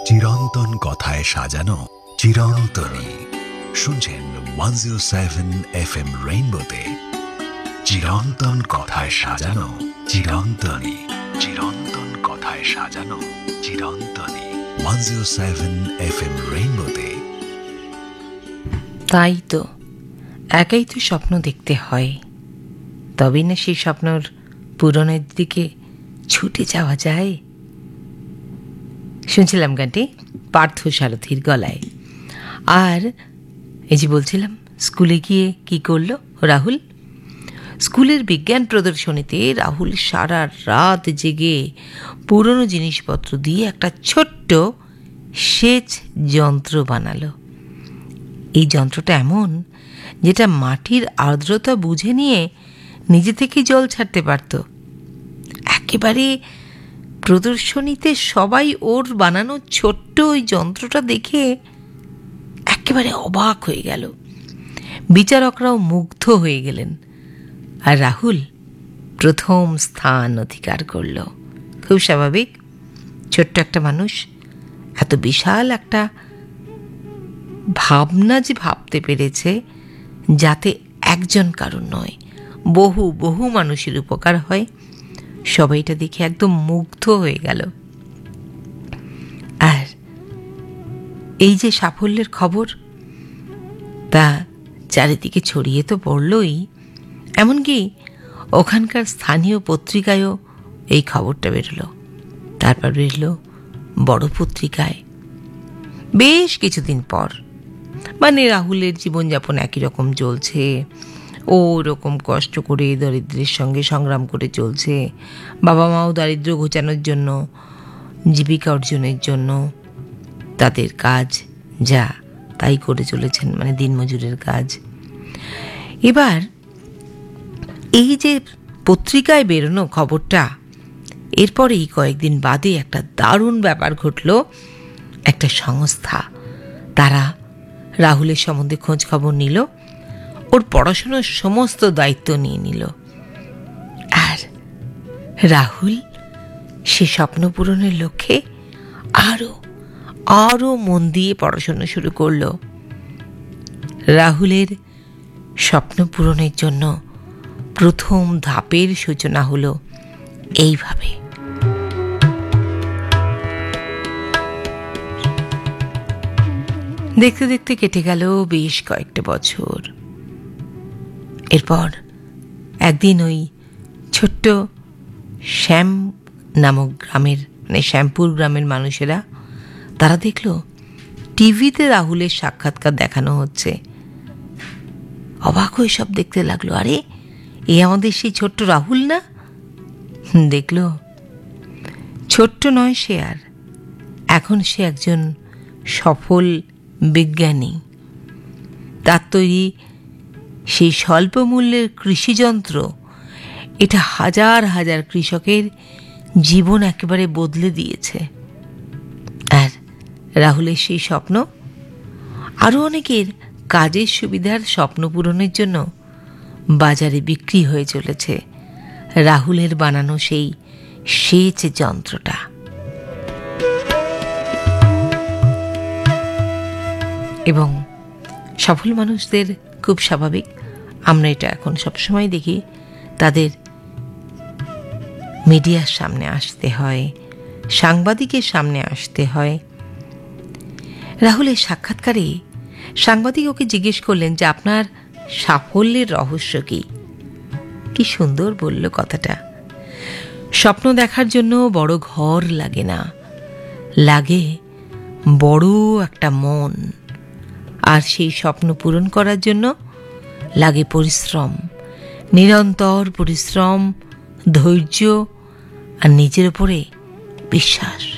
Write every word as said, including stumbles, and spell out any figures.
চিরন্তন কথায় সাজানো চিরন্তনী। শুনছেন one zero seven F M রেইনবোতে চিরন্তন কথায় সাজানো চিরন্তনী। চিরন্তন কথায় সাজানো চিরন্তনী। One zero seven F M রেইনবোতে। তাই তো, একাই তো স্বপ্ন দেখতে হয়, তবেই না সেই স্বপ্নর পূরণের দিকে ছুটে যাওয়া যায়। শুনছিলাম গানটি পার্থ সারথীর গলায়। আর এই যে বলছিলাম, স্কুলে গিয়ে কি করলো রাহুল? স্কুলের বিজ্ঞান প্রদর্শনীতে রাহুল সারা রাত জেগে পুরনো জিনিসপত্র দিয়ে একটা ছোট্ট সেচ যন্ত্র বানালো। এই যন্ত্রটা এমন যেটা মাটির আর্দ্রতা বুঝে নিয়ে নিজে থেকে জল ছাড়তে পারত। একেবারে প্রদর্শনীতে সবাই ওর বানানো ছোট্ট ওই যন্ত্রটা দেখে একেবারে অবাক হয়ে গেল। বিচারকরাও মুগ্ধ হয়ে গেলেন, আর রাহুল প্রথম স্থান অধিকার করল। খুব স্বাভাবিক, ছোট্ট একটা মানুষ এত বিশাল একটা ভাবনা যে ভাবতে পেরেছে যাতে একজন কারণ নয়, বহু বহু মানুষের উপকার হয়, সবাইটা দেখে একদম মুগ্ধ হয়ে গেল। আর এই যে সাফল্যের খবর, তা চারিদিকে ছড়িয়ে তো পড়লই, এমনকি ওখানকার স্থানীয় পত্রিকায়ও এই খবরটা বেরোলো। তারপর বেরোলো বড় পত্রিকায়। বেশ কিছুদিন পর, মানে রাহুলের জীবনযাপন একই রকম চলছে, ও ওরকম কষ্ট করে দরিদ্রের সঙ্গে সংগ্রাম করে চলছে, বাবা মাও দারিদ্র্য ঘোচানোর জন্য, জীবিকা অর্জনের জন্য তাদের কাজ যা তাই করে চলেছেন, মানে দিনমজুরের কাজ। এবার এই যে পত্রিকায় বেরোনো খবরটা, এরপরেই কয়েকদিন বাদে একটা দারুণ ব্যাপার ঘটল। একটা সংস্থা, তারা রাহুলের সম্বন্ধে খোঁজ খবর নিল, ওর পড়াশোনার সমস্ত দায়িত্ব নিয়ে নিল। আর রাহুল সে স্বপ্ন পূরণের লক্ষ্যে আরো আরো মন দিয়ে পড়াশোনা শুরু করলো। রাহুলের স্বপ্ন পূরণের জন্য প্রথম ধাপের সূচনা হলো এইভাবে। দেখতে দেখতে কেটে গেল বেশ কয়েকটা বছর। এরপর একদিন ওই ছোট্ট শ্যাম নামক গ্রামের, মানে শ্যামপুর গ্রামের মানুষেরা, তারা দেখল টিভিতে রাহুলের সাক্ষাৎকার দেখানো হচ্ছে। অবাক হয়ে সব দেখতে লাগলো, আরে এ আমাদের সেই ছোট্ট রাহুল না? দেখল ছোট্ট নয় সে আর, এখন সে একজন সফল বিজ্ঞানী। তার তৈরি সেই স্বল্প মূল্যের কৃষিযন্ত্র, এটা হাজার হাজার কৃষকের জীবন একেবারে বদলে দিয়েছে। আর রাহুলের সেই স্বপ্ন আরও অনেকের কাজের সুবিধার স্বপ্ন পূরণের জন্য বাজারে বিক্রি হয়ে চলেছে রাহুলের বানানো সেই সেচ যন্ত্রটা। এবং সফল মানুষদের খুব স্বাভাবিক, আমরা এটা এখন সবসময় দেখি, তাদের মিডিয়ার সামনে আসতে হয়, সাংবাদিকের সামনে আসতে হয়। রাহুলের সাক্ষাৎকারে সাংবাদিক ওকে জিজ্ঞেস করলেন যে আপনার সাফল্যের রহস্য কি? কি সুন্দর বলল কথাটা। স্বপ্ন দেখার জন্য বড় ঘর লাগে না, লাগে বড় একটা মন। আর সেই স্বপ্ন পূরণ করার জন্য লাগে পরিশ্রম, নিরন্তর পরিশ্রম, ধৈর্য আর নিজের উপরে বিশ্বাস।